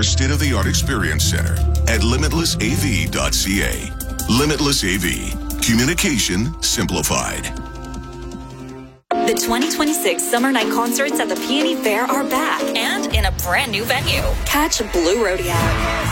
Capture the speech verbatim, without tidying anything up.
our state-of-the-art experience center at limitless A V dot C A. Limitless A V. Communication simplified. The twenty twenty-six Summer Night Concerts at the Peony Fair are back and in a brand new venue. Catch Blue Rodeo,